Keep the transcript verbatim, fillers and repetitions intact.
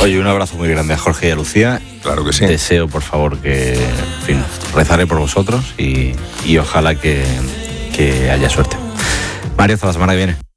Oye, un abrazo muy grande a Jorge y a Lucía. Claro que sí. Deseo, por favor, que, en fin, rezaré por vosotros y, y ojalá que, que haya suerte. Mario, hasta la semana que viene.